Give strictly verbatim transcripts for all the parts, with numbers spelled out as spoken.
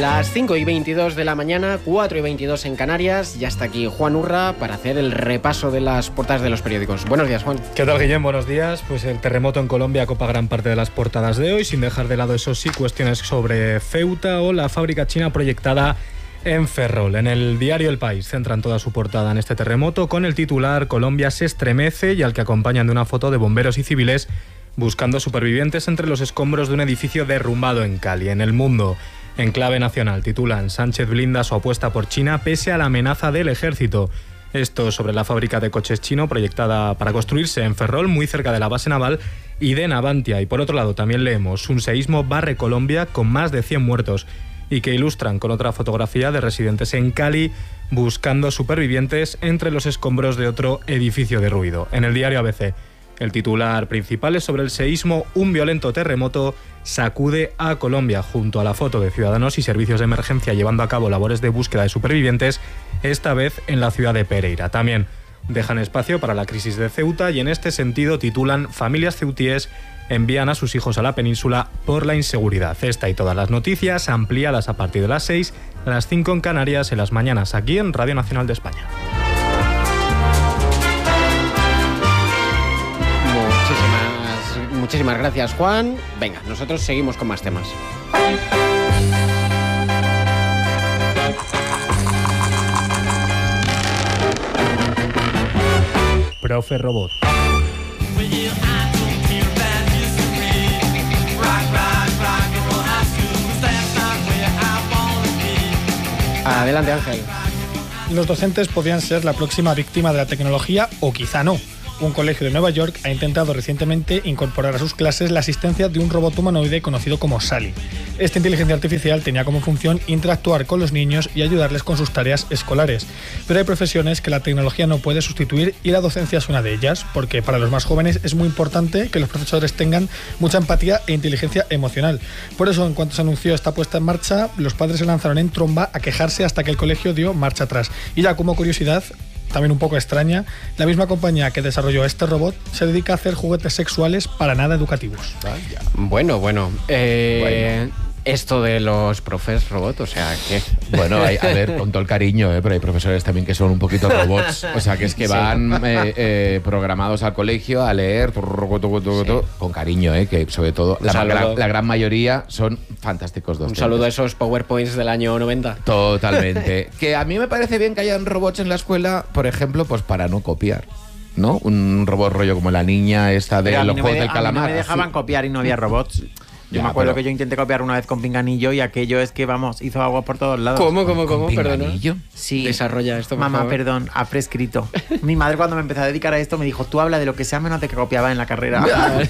Las cinco y veintidós de la mañana, cuatro y veintidós en Canarias. Ya está aquí Juan Urra para hacer el repaso de las portadas de los periódicos. Buenos días, Juan. ¿Qué tal, Guillem? Buenos días. Pues el terremoto en Colombia copa gran parte de las portadas de hoy, sin dejar de lado, eso sí, cuestiones sobre Ceuta o la fábrica china proyectada en Ferrol. En el diario El País centran toda su portada en este terremoto con el titular "Colombia se estremece", y al que acompañan de una foto de bomberos y civiles buscando supervivientes entre los escombros de un edificio derrumbado en Cali. En El Mundo, en clave nacional, titulan "Sánchez blinda su apuesta por China pese a la amenaza del ejército". Esto sobre la fábrica de coches chino proyectada para construirse en Ferrol, muy cerca de la base naval y de Navantia. Y por otro lado también leemos: un seísmo barre Colombia con más de cien muertos, y que ilustran con otra fotografía de residentes en Cali buscando supervivientes entre los escombros de otro edificio derruido. En el diario A B C, el titular principal es sobre el seísmo: un violento terremoto sacude a Colombia, junto a la foto de ciudadanos y servicios de emergencia llevando a cabo labores de búsqueda de supervivientes, esta vez en la ciudad de Pereira. También dejan espacio para la crisis de Ceuta y en este sentido titulan: familias ceutíes envían a sus hijos a la península por la inseguridad. Esta y todas las noticias ampliadas a partir de las seis, las cinco en Canarias, en las mañanas, aquí en Radio Nacional de España. Muchísimas, muchísimas gracias, Juan. Venga, nosotros seguimos con más temas. Profe Robot. Adelante, Ángel. Los docentes podrían ser la próxima víctima de la tecnología, o quizá no. Un colegio de Nueva York ha intentado recientemente incorporar a sus clases la asistencia de un robot humanoide conocido como Sally. Esta inteligencia artificial tenía como función interactuar con los niños y ayudarles con sus tareas escolares. Pero hay profesiones que la tecnología no puede sustituir y la docencia es una de ellas, porque para los más jóvenes es muy importante que los profesores tengan mucha empatía e inteligencia emocional. Por eso, en cuanto se anunció esta puesta en marcha, los padres se lanzaron en tromba a quejarse hasta que el colegio dio marcha atrás. Y ya como curiosidad, también un poco extraña, la misma compañía que desarrolló este robot se dedica a hacer juguetes sexuales para nada educativos. Vaya. Bueno, bueno, eh, bueno. Esto de los profes robot, o sea, que... Bueno, hay, a ver, con todo el cariño, ¿eh? Pero hay profesores también que son un poquito robots. O sea, que es que van sí. eh, eh, programados al colegio a leer, sí. con cariño, ¿eh? Que sobre todo la, gran, la gran mayoría son fantásticos docentes. Un saludo a esos PowerPoints del año noventa. Totalmente. Que a mí me parece bien que hayan robots en la escuela, por ejemplo, pues para no copiar, ¿no? Un robot rollo como la niña esta de los juegos de, del calamar. A mí no me dejaban así copiar y no había robots. Yo ya, me acuerdo pero... que yo intenté copiar una vez con Pinganillo y aquello es que, vamos, hizo agua por todos lados. ¿Cómo, cómo, cómo? Perdón. Sí. Desarrolla esto, por Mamá, favor. perdón, ha prescrito. Mi madre, cuando me empezó a dedicar a esto, me dijo: tú habla de lo que sea menos de que copiaba en la carrera.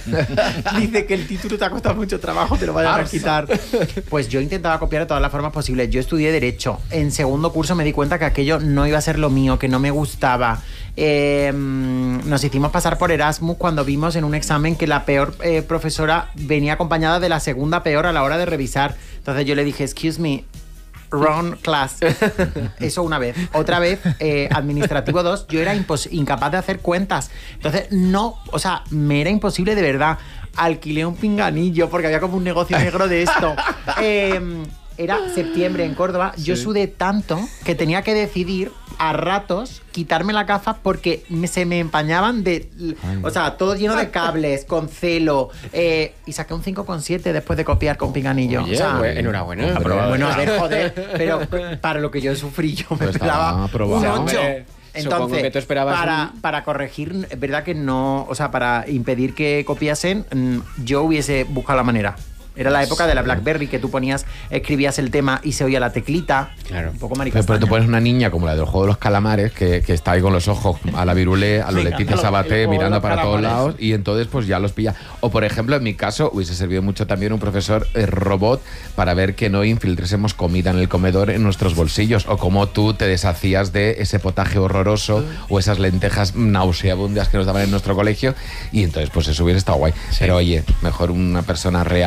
Dice que el título te ha costado mucho trabajo, te lo vayan a quitar. Pues yo intentaba copiar de todas las formas posibles. Yo estudié Derecho. En segundo curso me di cuenta que aquello no iba a ser lo mío, que no me gustaba. Eh, nos hicimos pasar por Erasmus cuando vimos en un examen que la peor eh, profesora venía acompañada de la segunda peor a la hora de revisar. Entonces yo le dije: excuse me, wrong class. Eso una vez. Otra vez, eh, administrativo dos, yo era impos- incapaz de hacer cuentas. Entonces no, o sea, me era imposible de verdad. Alquilé un pinganillo porque había como un negocio negro de esto. Eh, era septiembre en Córdoba. Sí. Yo sudé tanto que tenía que decidir a ratos quitarme la gafa porque me, se me empañaban de... Ay. O sea, todo lleno de cables, con celo. Eh, y saqué un cinco coma siete después de copiar con pinganillo. Oye, o sea, pues, enhorabuena. Aprobado. Bueno, a ver, joder. Pero para lo que yo sufrí, yo me pues esperaba un ocho. Entonces, que tú esperabas para, un... para corregir, es verdad que no... O sea, para impedir que copiasen, yo hubiese buscado la manera. Era la época de la BlackBerry, que tú ponías, escribías el tema y se oía la teclita. Claro. Un poco marica. Pero, pero tú pones una niña como la del juego de los calamares, que, que está ahí con los ojos a la Virulé, a los Leticia Sabaté, mirando para todos lados, y entonces pues ya los pilla. O por ejemplo, en mi caso, hubiese servido mucho también un profesor eh, robot para ver que no infiltrásemos comida en el comedor en nuestros bolsillos, o cómo tú te deshacías de ese potaje horroroso o esas lentejas nauseabundas que nos daban en nuestro colegio, y entonces pues eso hubiese estado guay. Sí. Pero oye, mejor una persona real con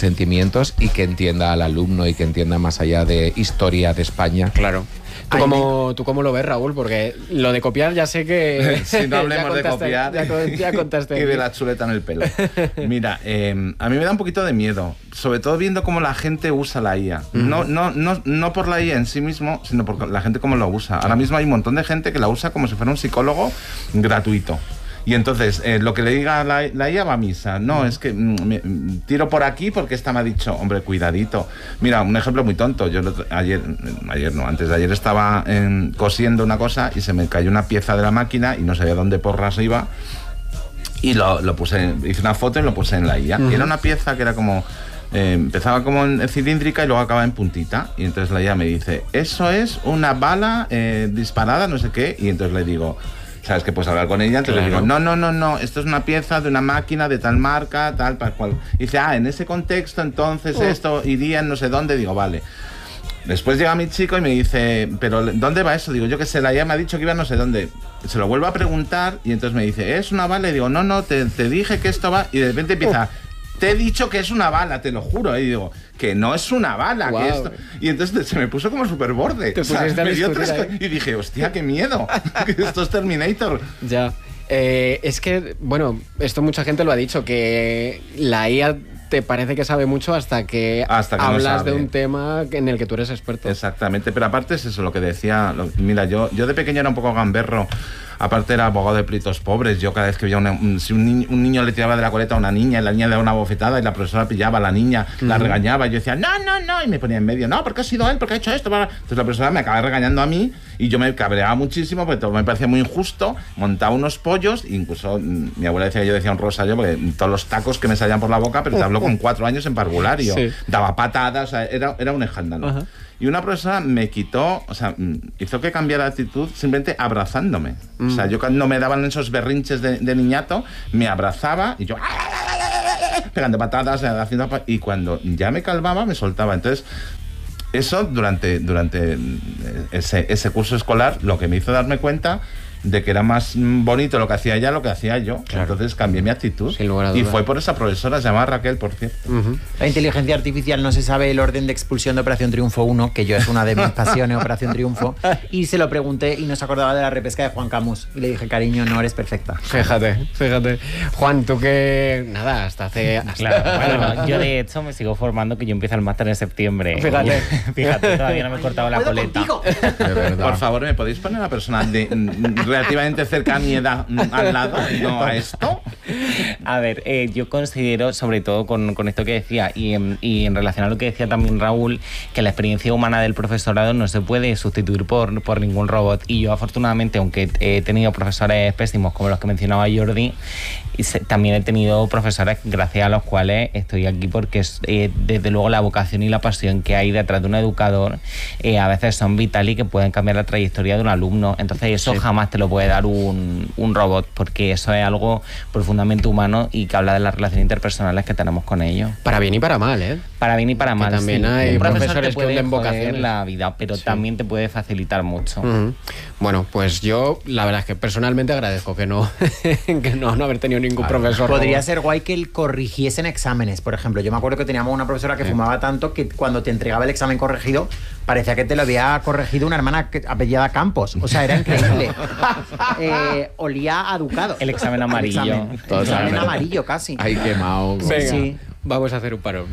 sentimientos y que entienda al alumno y que entienda más allá de historia de España. Claro. ¿Tú cómo, ¿Tú cómo lo ves, Raúl? Porque lo de copiar ya sé que... Si no hablemos contaste, de copiar ya, ya contaste. Y de la chuleta en el pelo. Mira, eh, a mí me da un poquito de miedo, sobre todo viendo cómo la gente usa la I A. Uh-huh. No, no, no, no por la I A en sí mismo, sino por la gente cómo lo usa. Ahora mismo hay un montón de gente que la usa como si fuera un psicólogo gratuito. Y entonces, eh, lo que le diga la, la I A va a misa. No, es que mm, me, tiro por aquí porque esta me ha dicho, hombre, cuidadito. Mira, un ejemplo muy tonto. Yo lo, ayer, ayer no, antes de ayer estaba eh, cosiendo una cosa y se me cayó una pieza de la máquina y no sabía dónde porras iba. Y lo, lo puse, hice una foto y lo puse en la I A. Uh-huh. Y era una pieza que era como... Eh, empezaba como en cilíndrica y luego acababa en puntita. Y entonces la I A me dice, eso es una bala eh, disparada, no sé qué. Y entonces le digo... ¿Sabes? Que puedes hablar con ella, entonces claro. Le digo, no, no, no, no, esto es una pieza de una máquina de tal marca, tal, para cual. Y dice, ah, en ese contexto, entonces uh. esto iría en no sé dónde. Digo, vale. Después llega mi chico y me dice, ¿pero dónde va eso? Digo, yo qué sé, la I A me ha dicho que iba no sé dónde. Se lo vuelvo a preguntar y entonces me dice, ¿es una bala? Y digo, no, no, te, te dije que esto va. Y de repente empieza... Uh. Te he dicho que es una bala, te lo juro. Y digo, que no es una bala. Wow. Que esto... Y entonces se me puso como súper borde. O sea, me dio tres... Y dije, hostia, qué miedo. Esto es Terminator. Ya. Eh, es que, bueno, esto mucha gente lo ha dicho, que la I A te parece que sabe mucho hasta que, hasta que hablas no de un tema en el que tú eres experto. Exactamente, pero aparte es eso lo que decía. Lo, mira, yo, yo de pequeño era un poco gamberro. Aparte era abogado de pleitos pobres. Yo cada vez que veía una, un, si un niño, un niño le tiraba de la coleta a una niña, y la niña le daba una bofetada y la profesora pillaba a la niña, uh-huh. la regañaba y yo decía, no, no, no, y me ponía en medio, no, porque ha sido él, porque ha hecho esto. Entonces la profesora me acaba regañando a mí y yo me cabreaba muchísimo porque todo me parecía muy injusto, montaba unos pollos, incluso mi abuela decía que yo decía un rosario porque todos los tacos que me salían por la boca, pero te hablo con cuatro años en parvulario, sí. Daba patadas, o sea, era, era un escándalo. Uh-huh. Y una profesora me quitó, o sea, hizo que cambiara de actitud simplemente abrazándome. Mm. O sea, yo cuando me daban esos berrinches de, de niñato, me abrazaba y yo pegando patadas, haciendo, y cuando ya me calmaba, me soltaba. Entonces, eso durante, durante ese, ese curso escolar, lo que me hizo darme cuenta de que era más bonito lo que hacía ella lo que hacía yo. Claro. Entonces cambié mi actitud. Sin lugar a duda. Y fue por esa profesora, se llamaba Raquel, por cierto. Uh-huh. La inteligencia artificial no se sabe el orden de expulsión de Operación Triunfo uno, que yo es una de mis pasiones, Operación Triunfo, y se lo pregunté y no se acordaba de la repesca de Juan Camus. Y le dije, cariño, no eres perfecta. Fíjate, fíjate. Juan, tú que... Nada, hasta hace... Hasta... Claro, bueno, yo de hecho me sigo formando, que yo empiezo el máster en septiembre. Fíjate. Fíjate, todavía no me he cortado la coleta. De verdad. Por favor, ¿me podéis poner a una persona de, relativamente cerca a mi edad al lado, no a esto? A ver, eh, yo considero, sobre todo con, con esto que decía y en, y en relación a lo que decía también Raúl, que la experiencia humana del profesorado no se puede sustituir por, por ningún robot. Y yo afortunadamente, aunque he tenido profesores pésimos como los que mencionaba Jordi, también he tenido profesores gracias a los cuales estoy aquí, porque es, eh, desde luego la vocación y la pasión que hay detrás de un educador eh, a veces son vitales y que pueden cambiar la trayectoria de un alumno. Entonces eso sí. Jamás te lo puede dar un, un robot, porque eso es algo profundamente humano y que habla de las relaciones interpersonales que tenemos con ellos. Para bien y para mal, ¿eh? Para bien y para mal. Que también sí. hay un profesores que hunden vocaciones la vida, pero sí. También te puede facilitar mucho. Uh-huh. Bueno, pues yo la verdad es que personalmente agradezco que no, que no, no haber tenido ningún claro. profesor. Podría ser guay que él corrigiesen exámenes, por ejemplo. Yo me acuerdo que teníamos una profesora que sí. fumaba tanto que cuando te entregaba el examen corregido parecía que te lo había corregido una hermana apellidada Campos. O sea, era increíble. eh, olía a ducado. El examen amarillo. El examen, el examen amarillo casi. Ahí quemado. Venga, sí. Vamos a hacer un paro.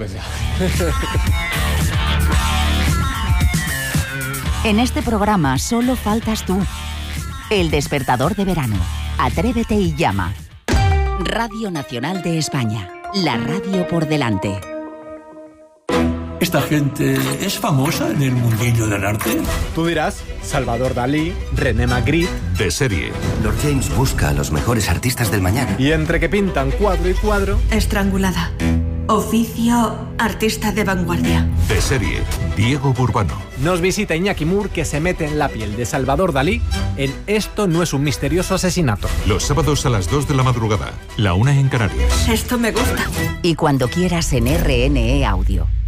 En este programa solo faltas tú. El despertador de verano. Atrévete y llama. Radio Nacional de España. La radio por delante. ¿Esta gente es famosa en el mundillo del arte? Tú dirás, Salvador Dalí, René Magritte. De serie. Lord James busca a los mejores artistas del mañana. Y entre que pintan cuadro y cuadro... Estrangulada. Oficio artista de vanguardia. De serie. Diego Burbano. Nos visita Iñaki Moore, que se mete en la piel de Salvador Dalí en Esto no es un misterioso asesinato. Los sábados a las dos de la madrugada. La una en Canarias. Esto me gusta. Y cuando quieras en R N E Audio.